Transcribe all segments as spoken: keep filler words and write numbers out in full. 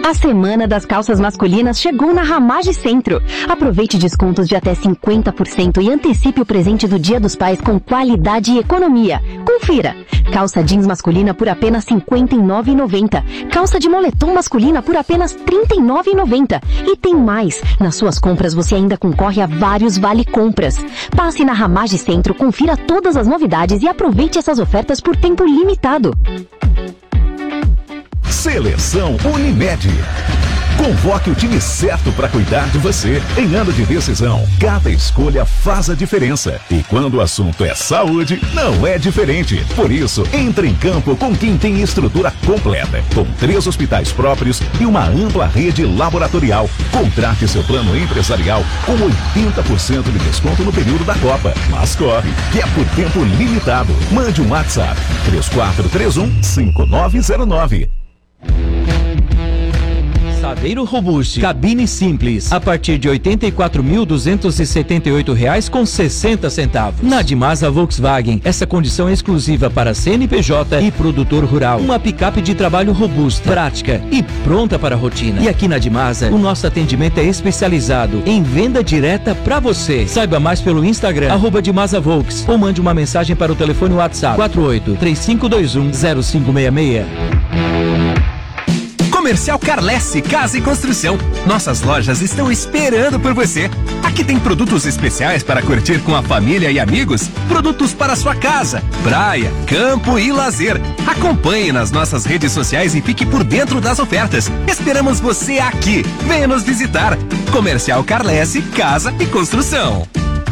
A Semana das Calças Masculinas chegou na Ramage Centro. Aproveite descontos de até cinquenta por cento e antecipe o presente do Dia dos Pais com qualidade e economia. Confira. Calça jeans masculina por apenas cinquenta e nove reais e noventa centavos. Calça de moletom masculina por apenas trinta e nove reais e noventa centavos. E tem mais. Nas suas compras você ainda concorre a vários vale-compras. Passe na Ramage Centro, confira todas as novidades e aproveite essas ofertas por tempo limitado. Seleção Unimed. Convoque o time certo para cuidar de você em ano de decisão. Cada escolha faz a diferença. E quando o assunto é saúde, não é diferente. Por isso, entre em campo com quem tem estrutura completa, com três hospitais próprios e uma ampla rede laboratorial. Contrate seu plano empresarial com oitenta por cento de desconto no período da Copa. Mas corre, que é por tempo limitado. Mande um WhatsApp três quatro três um cinco nove zero nove. Saveiro Robuste, cabine simples, a partir de oitenta e quatro mil duzentos e setenta e oito reais com sessenta centavos. Na Dimasa Volkswagen, essa condição é exclusiva para C N P J e produtor rural. Uma picape de trabalho robusta, prática e pronta para a rotina. E aqui na Dimasa, o nosso atendimento é especializado em venda direta para você. Saiba mais pelo Instagram, arroba Dimasa Volks, ou mande uma mensagem para o telefone WhatsApp quatro oito três cinco dois um zero cinco seis seis. Comercial Carlesse Casa e Construção. Nossas lojas estão esperando por você. Aqui tem produtos especiais para curtir com a família e amigos, produtos para sua casa, praia, campo e lazer. Acompanhe nas nossas redes sociais e fique por dentro das ofertas. Esperamos você aqui. Venha nos visitar. Comercial Carlesse Casa e Construção.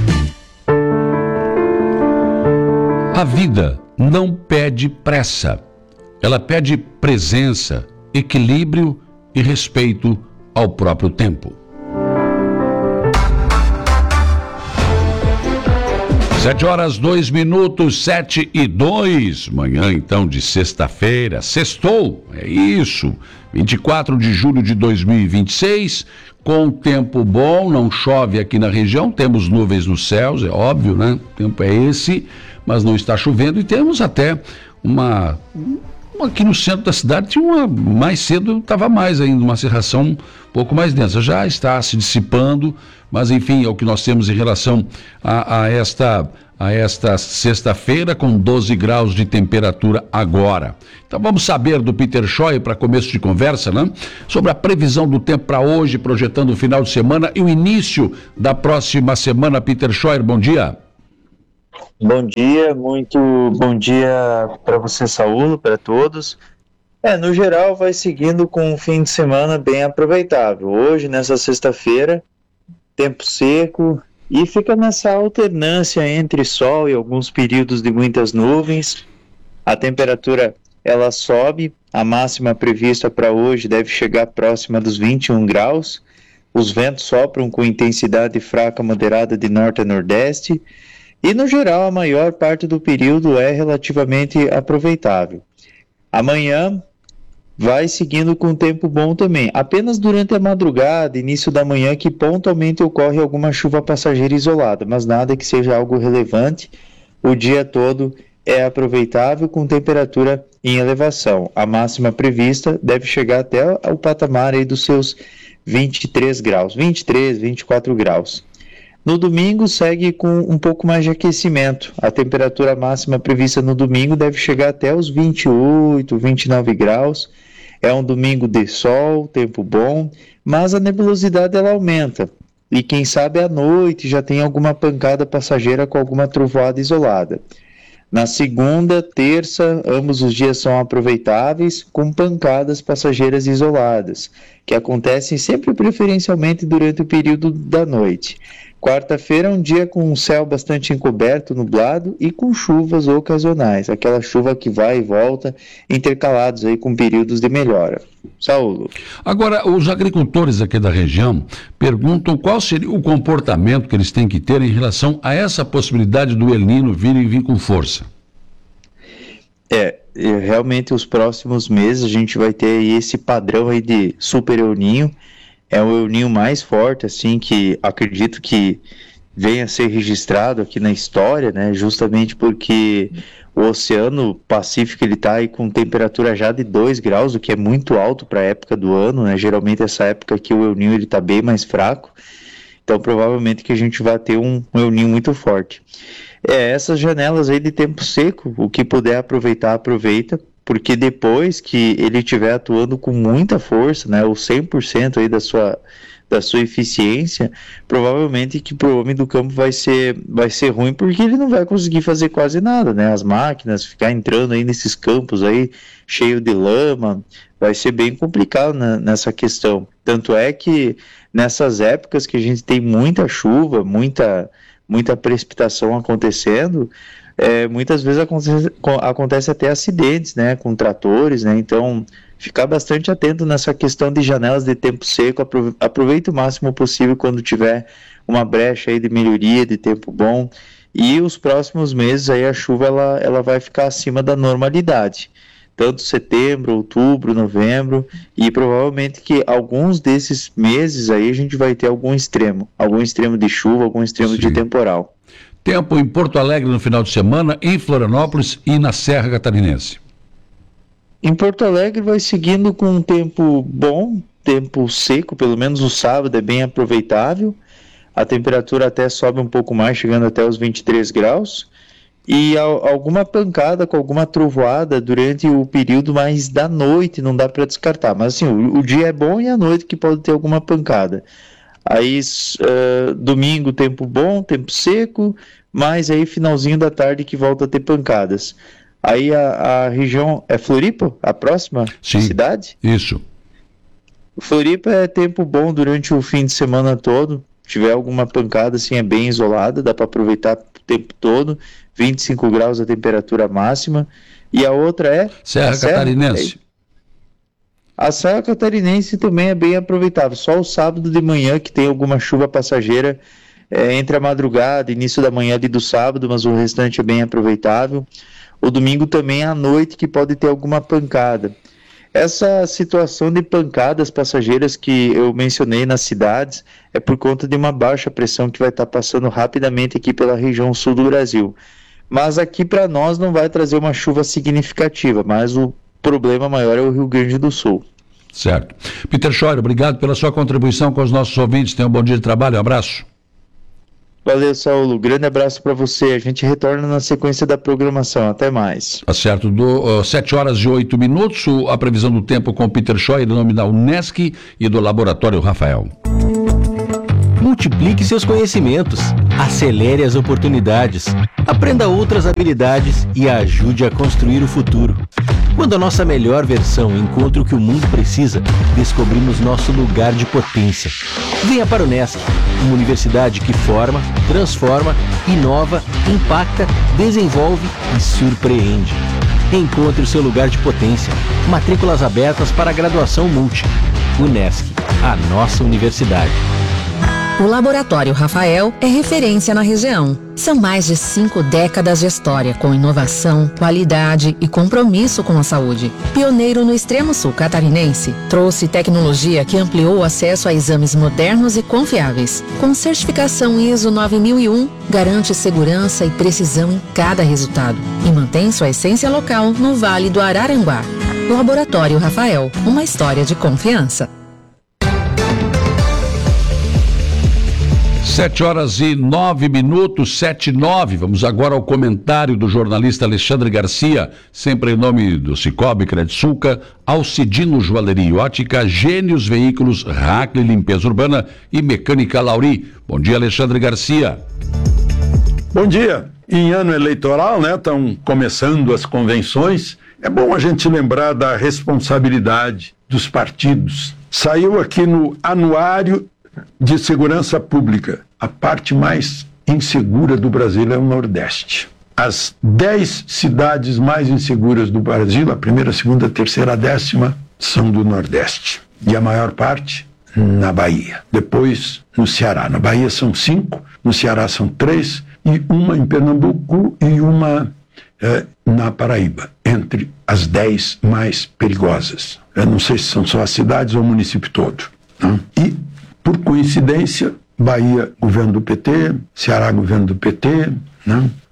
A vida não pede pressa. Ela pede presença, equilíbrio e respeito ao próprio tempo. Sete horas, dois minutos, sete e dois. Manhã, então, de sexta-feira. Sextou, é isso. vinte e quatro de julho de dois mil e vinte e seis, com tempo bom, não chove aqui na região, temos nuvens nos céus, é óbvio, né? O tempo é esse, mas não está chovendo e temos até uma... Aqui no centro da cidade tinha uma, mais cedo estava mais ainda, uma cerração um pouco mais densa, já está se dissipando, mas enfim, é o que nós temos em relação a, a esta, a esta sexta-feira, com doze graus de temperatura agora. Então vamos saber do Peter Scheuer, para começo de conversa, né? Sobre a previsão do tempo para hoje, projetando o final de semana e o início da próxima semana. Peter Scheuer, bom dia. Bom dia, muito bom dia para você, Saulo, para todos. É, no geral vai seguindo com um fim de semana bem aproveitável. Hoje, nessa sexta-feira, tempo seco e fica nessa alternância entre sol e alguns períodos de muitas nuvens. A temperatura, ela sobe, a máxima prevista para hoje deve chegar próxima dos vinte e um graus. Os ventos sopram com intensidade fraca moderada de norte a nordeste. E, no geral, a maior parte do período é relativamente aproveitável. Amanhã vai seguindo com tempo bom também. Apenas durante a madrugada, início da manhã, que pontualmente ocorre alguma chuva passageira isolada, mas nada que seja algo relevante. O dia todo é aproveitável com temperatura em elevação. A máxima prevista deve chegar até o patamar aí dos seus vinte e três graus, vinte e três, vinte e quatro graus. No domingo segue com um pouco mais de aquecimento. A temperatura máxima prevista no domingo deve chegar até os vinte e oito, vinte e nove graus. É um domingo de sol, tempo bom, mas a nebulosidade ela aumenta. E quem sabe à noite já tem alguma pancada passageira com alguma trovoada isolada. Na segunda, terça, ambos os dias são aproveitáveis com pancadas passageiras isoladas, que acontecem sempre preferencialmente durante o período da noite. Quarta-feira é um dia com um céu bastante encoberto, nublado e com chuvas ocasionais, aquela chuva que vai e volta, intercalados aí com períodos de melhora. Saulo. Agora, os agricultores aqui da região perguntam qual seria o comportamento que eles têm que ter em relação a essa possibilidade do El Niño vir e vir com força. É, realmente os próximos meses a gente vai ter aí esse padrão aí de super El Niño. É o El Niño mais forte, assim, que acredito que venha a ser registrado aqui na história, né? Justamente porque o Oceano Pacífico ele está aí com temperatura já de dois graus, o que é muito alto para a época do ano, né? Geralmente essa época aqui o El Niño ele está bem mais fraco, então provavelmente que a gente vai ter um, um El Niño muito forte. É, essas janelas aí de tempo seco, o que puder aproveitar, aproveita, porque depois que ele estiver atuando com muita força, né, o cem por cento aí da sua, da sua eficiência, provavelmente que pro homem do campo vai ser, vai ser ruim, porque ele não vai conseguir fazer quase nada, né, as máquinas, ficar entrando aí nesses campos aí, cheio de lama, vai ser bem complicado, né, nessa questão. Tanto é que nessas épocas que a gente tem muita chuva, muita... muita precipitação acontecendo, é, muitas vezes acontece, acontece até acidentes, né, com tratores, né, então ficar bastante atento nessa questão de janelas de tempo seco, aproveite o máximo possível quando tiver uma brecha aí de melhoria, de tempo bom, e os próximos meses aí a chuva ela, ela vai ficar acima da normalidade, tanto setembro, outubro, novembro, e provavelmente que alguns desses meses aí a gente vai ter algum extremo, algum extremo de chuva, algum extremo Sim. de temporal. Tempo em Porto Alegre no final de semana, em Florianópolis e na Serra Catarinense. Em Porto Alegre vai seguindo com um tempo bom, tempo seco, pelo menos o sábado é bem aproveitável, a temperatura até sobe um pouco mais, chegando até os vinte e três graus, e alguma pancada com alguma trovoada durante o período mais da noite, não dá para descartar, mas assim, o, o dia é bom e a noite que pode ter alguma pancada. Aí uh, domingo tempo bom, tempo seco, mas aí finalzinho da tarde que volta a ter pancadas. Aí a, a região, é Floripa, a próxima Sim, cidade? Isso. Floripa é tempo bom durante o fim de semana todo, se tiver alguma pancada assim é bem isolada, dá para aproveitar o tempo todo, vinte e cinco graus a temperatura máxima, e a outra é... Serra Catarinense. É, a Serra Catarinense também é bem aproveitável, só o sábado de manhã que tem alguma chuva passageira é, entre a madrugada e início da manhã ali do sábado, mas o restante é bem aproveitável. O domingo também à noite que pode ter alguma pancada. Essa situação de pancadas passageiras que eu mencionei nas cidades é por conta de uma baixa pressão que vai estar passando rapidamente aqui pela região sul do Brasil. Mas aqui para nós não vai trazer uma chuva significativa, mas o problema maior é o Rio Grande do Sul. Certo. Peter Scheuer, obrigado pela sua contribuição com os nossos ouvintes. Tenha um bom dia de trabalho, um abraço. Valeu, Saulo. Grande abraço para você. A gente retorna na sequência da programação. Até mais. Tá certo. Do, uh, sete horas e oito minutos, a previsão do tempo com Peter Scheuer, em nome da Unesc e do Laboratório Rafael. Multiplique seus conhecimentos, acelere as oportunidades, aprenda outras habilidades e ajude a construir o futuro. Quando a nossa melhor versão encontra o que o mundo precisa, descobrimos nosso lugar de potência. Venha para o Unesc, uma universidade que forma, transforma, inova, impacta, desenvolve e surpreende. Encontre o seu lugar de potência. Matrículas abertas para a graduação multi. Unesc, a nossa universidade. O Laboratório Rafael é referência na região. São mais de cinco décadas de história com inovação, qualidade e compromisso com a saúde. Pioneiro no extremo sul catarinense, trouxe tecnologia que ampliou o acesso a exames modernos e confiáveis. Com certificação I S O nove mil e um, garante segurança e precisão em cada resultado e mantém sua essência local no Vale do Araranguá. Laboratório Rafael, uma história de confiança. Sete horas e nove minutos, sete e nove. Vamos agora ao comentário do jornalista Alexandre Garcia, sempre em nome do Cicobi, Credsulca, Alcidino Joalheria Ótica, Gênios Veículos, Hackley Limpeza Urbana e Mecânica Lauri. Bom dia, Alexandre Garcia. Bom dia. Em ano eleitoral, né, estão começando as convenções. É bom a gente lembrar da responsabilidade dos partidos. Saiu aqui no Anuário de Segurança Pública. A parte mais insegura do Brasil é o Nordeste. As dez cidades mais inseguras do Brasil, a primeira, a segunda, a terceira, a décima, são do Nordeste. E a maior parte na Bahia. Depois no Ceará. Na Bahia são cinco, no Ceará são três, e uma em Pernambuco e uma é, na Paraíba, entre as dez mais perigosas. Eu não sei se são só as cidades ou o município todo. Não? E por coincidência, Bahia, governo do P T, Ceará, governo do P T, né?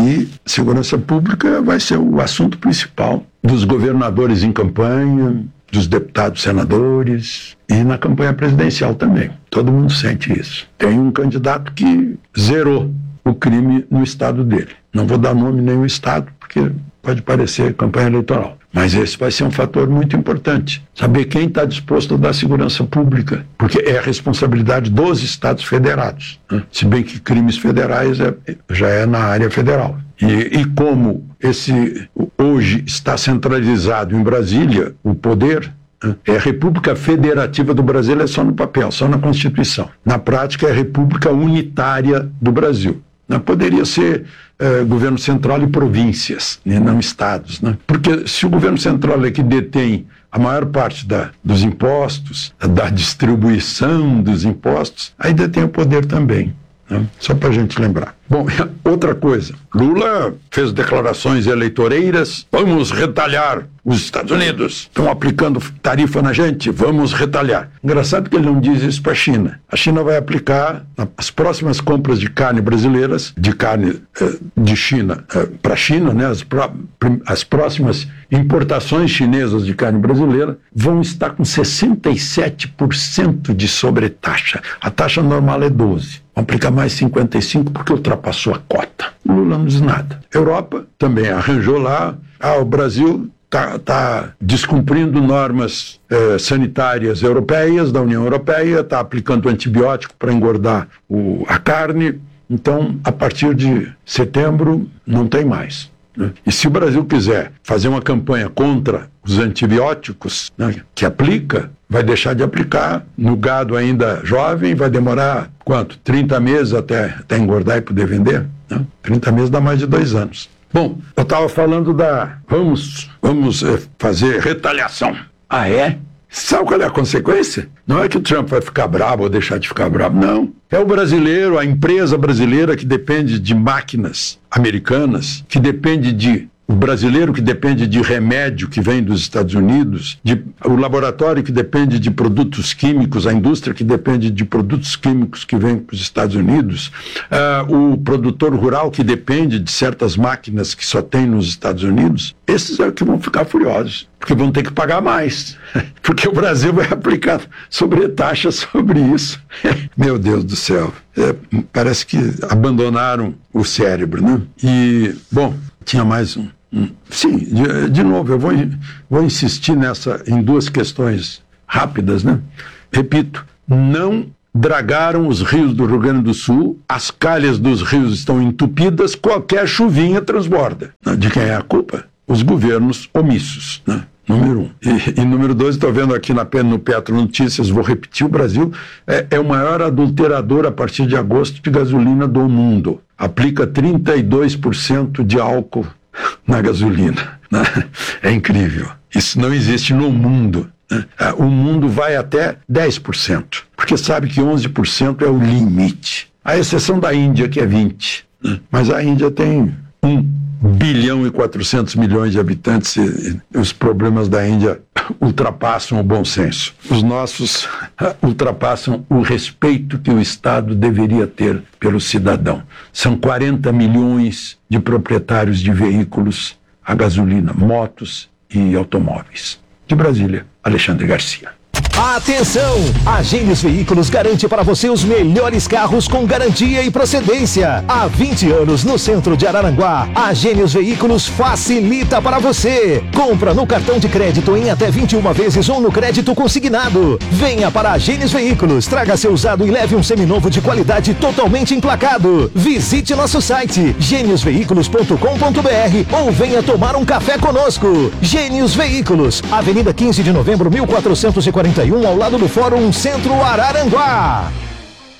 E segurança pública vai ser o assunto principal dos governadores em campanha, dos deputados, senadores e na campanha presidencial também. Todo mundo sente isso. Tem um candidato que zerou o crime no estado dele. Não vou dar nome nem o estado, porque pode parecer campanha eleitoral. Mas esse vai ser um fator muito importante. Saber quem está disposto a dar segurança pública, porque é a responsabilidade dos estados federados, né? Se bem que crimes federais é, já é na área federal. E, e como esse hoje está centralizado em Brasília, o poder, né? É a República Federativa do Brasil, é só no papel, só na Constituição. Na prática é a República Unitária do Brasil. Não poderia ser eh, governo central e províncias, né, não estados, né? Porque se o governo central é que detém a maior parte da, dos impostos, da distribuição dos impostos, aí detém o poder também, né? Só para a gente lembrar. Bom, outra coisa, Lula fez declarações eleitoreiras, vamos retalhar os Estados Unidos, estão aplicando tarifa na gente, vamos retalhar. Engraçado que ele não diz isso para a China. A China vai aplicar as próximas compras de carne brasileiras, de carne eh, de China eh, para a China, né, as, pró as próximas importações chinesas de carne brasileira vão estar com sessenta e sete por cento de sobretaxa. A taxa normal é doze por cento. Vão aplicar mais cinquenta e cinco por cento porque ultrapassou a cota. O Lula não diz nada. Europa também arranjou lá, ah, o Brasil está tá descumprindo normas eh, sanitárias europeias, da União Europeia, está aplicando antibiótico para engordar o, a carne, então a partir de setembro não tem mais, né? E se o Brasil quiser fazer uma campanha contra os antibióticos, né, que aplica, vai deixar de aplicar no gado ainda jovem, vai demorar quanto? trinta meses até, até engordar e poder vender, né? trinta meses dá mais de dois anos. Bom, eu estava falando da... Vamos, vamos é, fazer retaliação. Ah, é? Sabe qual é a consequência? Não é que o Trump vai ficar bravo ou deixar de ficar bravo, não. É o brasileiro, a empresa brasileira que depende de máquinas americanas, que depende de... O brasileiro que depende de remédio que vem dos Estados Unidos, de, o laboratório que depende de produtos químicos, a indústria que depende de produtos químicos que vem para os Estados Unidos, uh, o produtor rural que depende de certas máquinas que só tem nos Estados Unidos, esses é que vão ficar furiosos, porque vão ter que pagar mais, porque o Brasil vai aplicar sobretaxa sobre isso. Meu Deus do céu, é, parece que abandonaram o cérebro, né? E, bom, tinha mais um. Hum. Sim, de, de novo, eu vou, vou insistir nessa, em duas questões rápidas, né? Repito, não dragaram os rios do Rio Grande do Sul, as calhas dos rios estão entupidas, qualquer chuvinha transborda. De quem é a culpa? Os governos omissos, né? Número um. E, e número dois, estou vendo aqui na, no Petro Notícias, vou repetir, o Brasil é, é o maior adulterador a partir de agosto de gasolina do mundo. Aplica trinta e dois por cento de álcool na gasolina, né? É incrível. Isso não existe no mundo, né? O mundo vai até dez por cento, porque sabe que onze por cento é o limite. A exceção da Índia, que é vinte por cento, né? Mas a Índia tem um bilhão e quatrocentos milhões de habitantes e, e os problemas da Índia ultrapassam o bom senso. Os nossos ultrapassam o respeito que o Estado deveria ter pelo cidadão. São quarenta milhões de proprietários de veículos a gasolina, motos e automóveis. De Brasília, Alexandre Garcia. Atenção! A Gênios Veículos garante para você os melhores carros com garantia e procedência. Há vinte anos no centro de Araranguá, a Gênios Veículos facilita para você. Compra no cartão de crédito em até vinte e uma vezes ou no crédito consignado. Venha para a Gênios Veículos, traga seu usado e leve um seminovo de qualidade totalmente emplacado. Visite nosso site gênios veículos ponto com ponto br ou venha tomar um café conosco. Gênios Veículos, Avenida quinze de novembro, mil quatrocentos e quarenta e um, ao lado do Fórum Centro Araranguá.